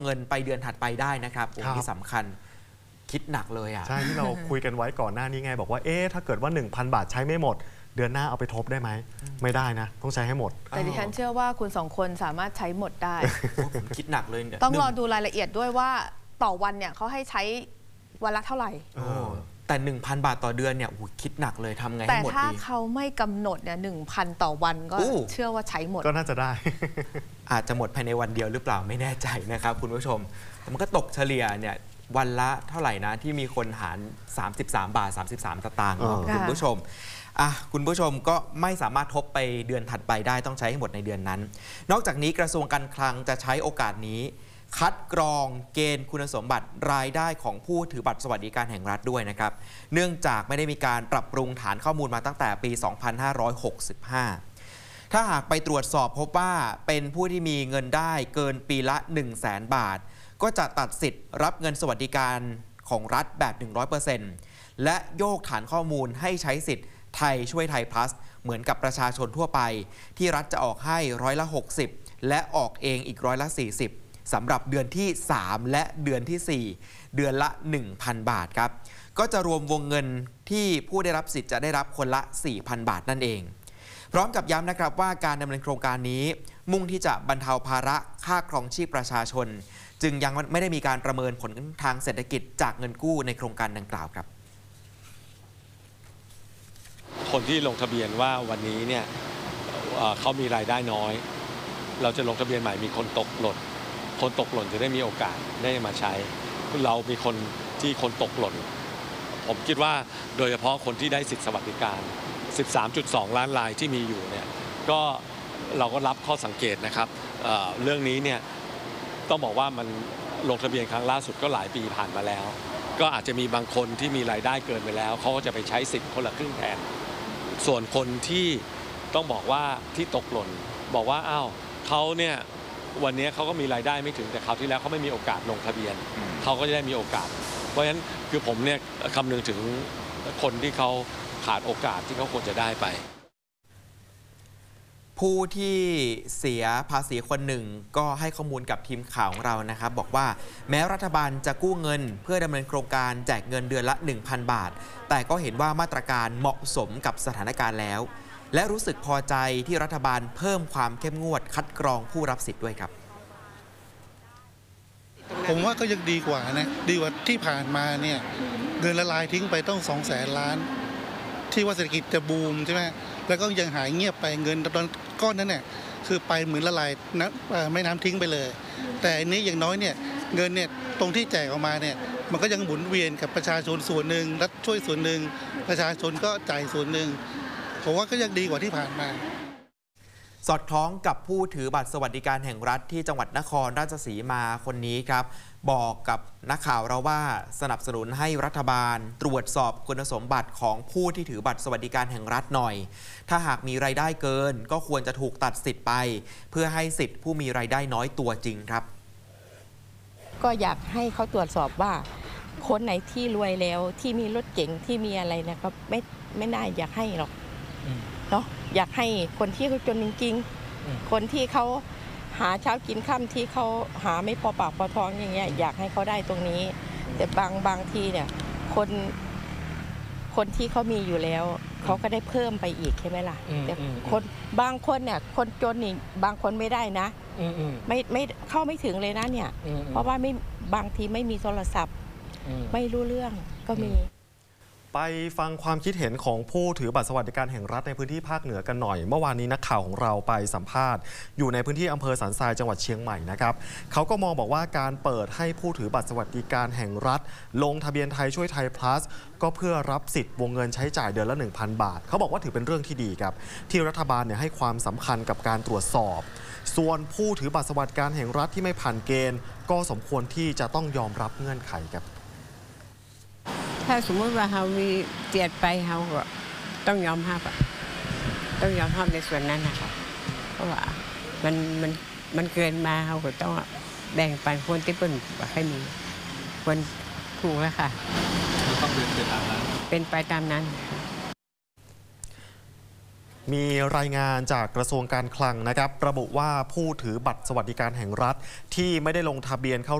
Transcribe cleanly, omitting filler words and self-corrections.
เงินไปเดือนถัดไปได้นะครับโอ้ที่สำคัญคิดหนักเลยอ่ะใช่ที่เราคุยกันไว้ก่อนหน้านี้ไงบอกว่าถ้าเกิดว่า 1,000 บาทใช้ไม่หมดเดือนหน้าเอาไปทบได้ไหมไม่ได้นะต้องใช้ให้หมดแต่ดิฉันเชื่อว่าคุณสองคนสามารถใช้หมดได้ผมคิดหนักเลยต้องรอดูรายละเอียดด้วยว่าต่อวันเนี่ยเขาให้ใช้วันละเท่าไหร่แต่ 1,000 บาทต่อเดือนเนี่ยคิดหนักเลยทำไงให้หมดดีแต่ถ้าเขาไม่กำหนดเนี่ย 1,000 ต่อวันก็เชื่อว่าใช้หมดก็น่าจะได้อาจจะหมดภายในวันเดียวหรือเปล่าไม่แน่ใจนะครับคุณผู้ชมแต่มันก็ตกเฉลี่ยเนี่ยวันละเท่าไหร่นะที่มีคนหาร33 บาท 33 สตางค์คุณผู้ชมคุณผู้ชมก็ไม่สามารถทบไปเดือนถัดไปได้ต้องใช้ให้หมดในเดือนนั้นนอกจากนี้กระทรวงการคลังจะใช้โอกาสนี้คัดกรองเกณฑ์คุณสมบัติรายได้ของผู้ถือบัตรสวัสดิการแห่งรัฐด้วยนะครับเนื่องจากไม่ได้มีการปรับปรุงฐานข้อมูลมาตั้งแต่ปี 2565 ถ้าหากไปตรวจสอบพบว่าเป็นผู้ที่มีเงินได้เกินปีละ 100,000 บาทก็จะตัดสิทธิ์รับเงินสวัสดิการของรัฐแบบ 100% และโยกฐานข้อมูลให้ใช้สิทธิ์ไทยช่วยไทย plus เหมือนกับประชาชนทั่วไปที่รัฐจะออกให้60%และออกเองอีก40%สำหรับเดือนที่ 3 และเดือนที่ 4 เดือนละ 1,000 บาทครับก็จะรวมวงเงินที่ผู้ได้รับสิทธิ์จะได้รับคนละ 4,000 บาทนั่นเองพร้อมกับย้ำนะครับว่าการดำเนินโครงการนี้มุ่งที่จะบรรเทาภาระค่าครองชีพประชาชนจึงยังไม่ได้มีการประเมินผลทางเศรษฐกิจจากเงินกู้ในโครงการดังกล่าวครับคนที่ลงทะเบียนว่าวันนี้เนี่ยเขามีรายได้น้อยเราจะลงทะเบียนใหม่มีคนตกหล่นคนตกหล่นจะได้มีโอกาสได้มาใช้เรามีคนที่คนตกหล่นผมคิดว่าโดยเฉพาะคนที่ได้สิทธิสวัสดิการ 13.2 ล้านรายที่มีอยู่เนี่ยก็เราก็รับข้อสังเกตนะครับเรื่องนี้เนี่ยต้องบอกว่ามันลงทะเบียนครั้งล่าสุดก็หลายปีผ่านมาแล้วก็อาจจะมีบางคนที่มีรายได้เกินไปแล้วเขาก็จะไปใช้สิทธิ์คนละครึ่งแทนส่วนคนที่ต้องบอกว่าที่ตกหล่นบอกว่าอ้าวเขาเนี่ยวันนี้เขาก็มีรายได้ไม่ถึงแต่คราวที่แล้วเขาไม่มีโอกาสลงทะเบียนเขาก็จะได้มีโอกาสเพราะฉะนั้นคือผมเนี่ยคำนึงถึงคนที่เขาขาดโอกาสที่เขาควรจะได้ไปผู้ที่เสียภาษีคนหนึ่งก็ให้ข้อมูลกับทีมข่าวของเรานะครับบอกว่าแม้รัฐบาลจะกู้เงินเพื่อดำเนินโครงการแจกเงินเดือนละ 1,000 บาทแต่ก็เห็นว่ามาตรการเหมาะสมกับสถานการณ์แล้วและรู้สึกพอใจที่รัฐบาลเพิ่มความเข้มงวดคัดกรองผู้รับสิทธิ์ด้วยครับผมว่าก็ยังดีกว่านะดีกว่าที่ผ่านมาเนี่ยเงินละลายทิ้งไปต้อง200,000 ล้านที่ว่าเศรษฐกิจจะบูมใช่ไหมแล้วก็ยังหายเงียบไปเงินตอนก้อนนั้นเนี่ยคือไปเหมือนละลายไม่น้ำทิ้งไปเลยแต่อันนี้อย่างน้อยเนี่ยเงินเนี่ยตรงที่แจกออกมาเนี่ยมันก็ยังหมุนเวียนกับประชาชนส่วนหนึ่งรัฐช่วยส่วนหนึ่งประชาชนก็จ่ายส่วนหนึ่งผมว่าก็ยังดีกว่าที่ผ่านมาสอดคล้องกับผู้ถือบัตรสวัสดิการแห่งรัฐที่จังหวัดนครราชสีมาคนนี้ครับบอกกับนักข่าวเราว่าสนับสนุนให้รัฐบาลตรวจสอบคุณสมบัติของผู้ที่ถือบัตรสวัสดิการแห่งรัฐหน่อยถ้าหากมีรายได้เกินก็ควรจะถูกตัดสิทธิ์ไปเพื่อให้สิทธิ์ผู้มีรายได้น้อยตัวจริงครับก็อยากให้เขาตรวจสอบว่าคนไหนที่รวยแล้วที่มีรถเก๋งที่มีอะไรนะครับไม่น่าอยากให้หรอกเนาะอยากให้คนที่เขาจนจริงๆคนที่เขาหาเช้ากินค่ำที่เขาหาไม่พอปากพอท้องอย่างเงี้ยอยากให้เขาได้ตรงนี้แต่บางทีเนี่ยคนที่เขามีอยู่แล้วเขาก็ได้เพิ่มไปอีกใช่ไหมล่ะแต่คนบางคนเนี่ยคนจนนี่บางคนไม่ได้นะไม่เข้าไม่ถึงเลยนะเนี่ยเพราะว่าไม่บางทีไม่มีโทรศัพท์ไม่รู้เรื่องก็มีไปฟังความคิดเห็นของผู้ถือบัตรสวัสดิการแห่งรัฐในพื้นที่ภาคเหนือกันหน่อยเมื่อวานนี้นักข่าวของเราไปสัมภาษณ์อยู่ในพื้นที่อำเภอสันทรายจังหวัดเชียงใหม่นะครับเขาก็มองบอกว่าการเปิดให้ผู้ถือบัตรสวัสดิการแห่งรัฐลงทะเบียนไทยช่วยไทย plus ก็เพื่อรับสิทธิ์วงเงินใช้จ่ายเดือนละ 1,000 บาทเขาบอกว่าถือเป็นเรื่องที่ดีครับที่รัฐบาลให้ความสำคัญกับการตรวจสอบส่วนผู้ถือบัตรสวัสดิการแห่งรัฐที่ไม่ผ่านเกณฑ์ก็สมควรที่จะต้องยอมรับเงื่อนไขครับถ้าสมมติว่าเขามีเจียดไปเขาก็ต้องยอมรับต้องยอมรับในส่วนนั้นนะครับเพราะว่ามันเกินมาเขาก็ต้องแบ่งปันคนที่เป็นให้มีคนถูกแล้วค่ะต้องเป็นไปตามนั้นเป็นไปตามนั้นมีรายงานจากกระทรวงการคลังนะครับระบุว่าผู้ถือบัตรสวัสดิการแห่งรัฐที่ไม่ได้ลงทะเบียนเข้า